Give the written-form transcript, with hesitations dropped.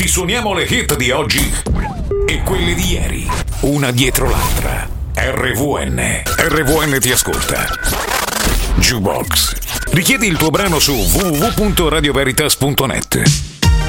Ti suoniamo le hit di oggi e quelle di ieri, una dietro l'altra. RVN ti ascolta. Jukebox. Richiedi il tuo brano su www.radioveritas.net.